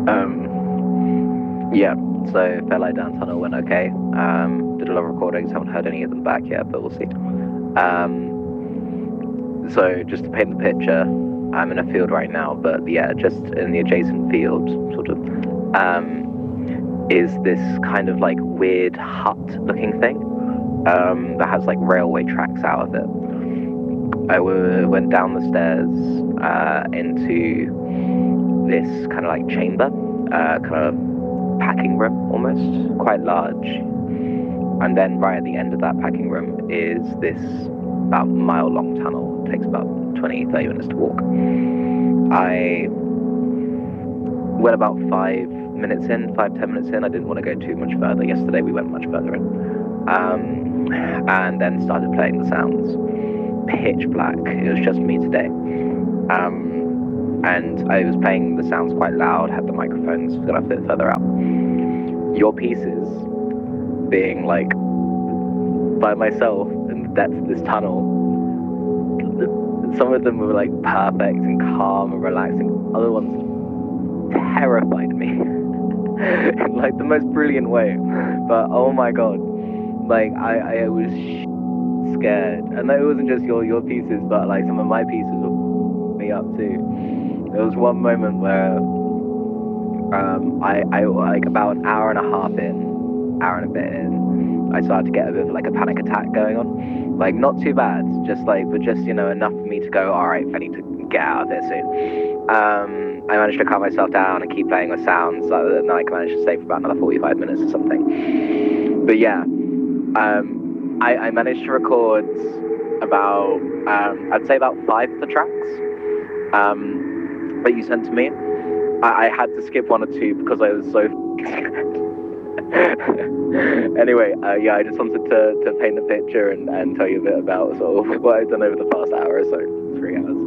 Yeah, so Fairlight Down Tunnel went okay. Did a lot of recordings, haven't heard any of them back yet, but we'll see. So just to paint the picture, I'm in a field right now, but yeah, just in the adjacent field, sort of, is this kind of like weird hut-looking thing that has like railway tracks out of it. I went down the stairs into this kind of like chamber, kind of packing room almost, quite large. And then right at the end of that packing room is this about mile-long tunnel. It takes about 20, 30 minutes to walk. I went about 5 minutes in, 5-10 minutes in. I didn't want to go too much further. Yesterday we went much further in. And then started playing the sounds. Pitch black. It was just me today. And I was playing the sounds quite loud, had the microphones got a bit further out. Your pieces being like by myself in the depths of this tunnel, some of them were like perfect and calm and relaxing. Other ones terrified me in like the most brilliant way. But oh my god, like I was scared. And it wasn't just your pieces, but like some of my pieces were me up too. There was one moment where I like about an hour and a half in, hour and a bit in, I started to get a bit of like a panic attack going on. Like not too bad, just like, but just, you know, enough for me to go, all right, I need to get out of here soon. I managed to calm myself down and keep playing with sounds, and I managed to stay for about another 45 minutes or something. But yeah, I managed to record about, I'd say about 5 of the tracks that you sent to me. I had to skip 1 or 2 because I was so scared. Anyway, yeah, I just wanted to paint the picture and tell you a bit about sort of what I've done over the past hour or so, 3 hours.